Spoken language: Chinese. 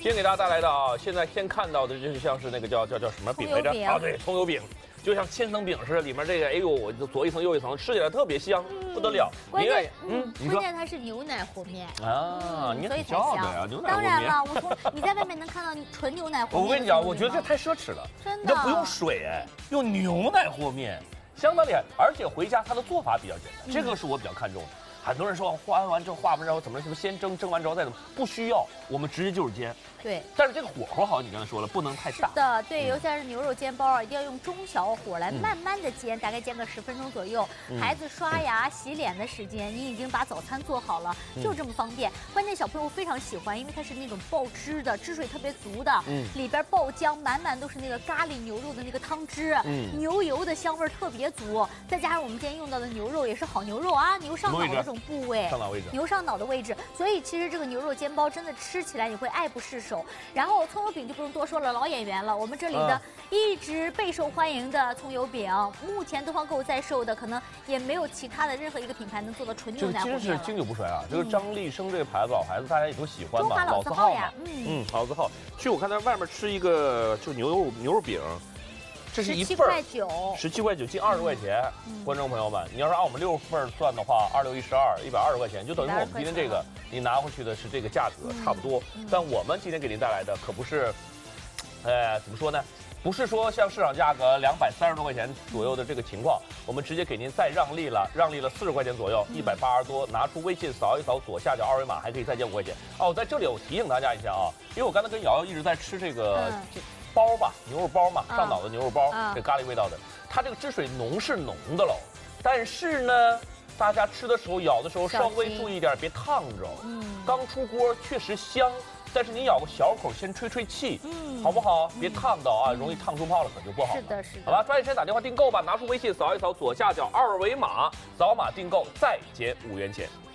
今天给大家带来的啊，现在先看到的就是像是那个叫什么饼来着？啊，对，葱油饼，就像千层饼似的，里面这个哎呦，左一层右一层，吃起来特别香，不得了。 关键， 你说关键它是牛奶和面啊，你很骄傲的呀，牛奶和面。 当然了，你在外面能看到纯牛奶和面。 我跟你讲，我觉得这太奢侈了， 真的， 你这不用水哎，用牛奶和面，相当厉害，而且回家它的做法比较简单，这个是我比较看重的。很多人说化完之后化完之后怎么什么先蒸，蒸完之后再怎么，不需要，我们直接就是煎。 对， 但是这个火候好，你刚才说了，不能太大。 是的，对，尤其是牛肉煎包啊，一定要用中小火来慢慢的煎，大概煎个10分钟左右。孩子刷牙、洗脸的时间，你已经把早餐做好了，就这么方便。关键小朋友非常喜欢，因为它是那种爆汁的，汁水特别足的，里边爆浆，满满都是那个咖喱牛肉的那个汤汁，牛油的香味特别足，再加上我们今天用到的牛肉也是好牛肉啊，牛上脑的这种部位， 上脑位置， 牛上脑的位置，所以其实这个牛肉煎包真的吃起来你会爱不释手。然后葱油饼就不用多说了，老演员了。我们这里的一直备受欢迎的葱油饼，目前东方购物在售的可能也没有其他的任何一个品牌能做到纯牛奶和面了。 这真是经久不衰啊！这个张立生这个牌子，老牌子大家也都喜欢嘛， 老字号呀， 老字号。去我看在外面吃一个就牛肉饼。这是一份，17块9，近20块钱。观众朋友们，你要是按我们6份算的话，26、12， 120块钱，就等于我们今天这个你拿回去的是这个价格差不多。但我们今天给您带来的可不是，怎么说呢？不是说像市场价格230多块钱左右的这个情况，我们直接给您再让利了40块钱左右，180多，拿出微信扫一扫左下角二维码，还可以再减5块钱。哦，在这里我提醒大家一下啊，因为我刚才跟瑶瑶一直在吃这个。包吧，牛肉包嘛，上脑的牛肉包，这咖喱味道的，它这个汁水浓是浓的喽，但是呢，大家吃的时候咬的时候稍微注意点，别烫着。刚出锅确实香，但是你咬个小口先吹气，好不好？别烫到啊，容易烫出泡了可就不好了。 是的，是的。 好吧，抓紧时间打电话订购吧，拿出微信扫一扫左下角二维码，扫码订购再减5元钱。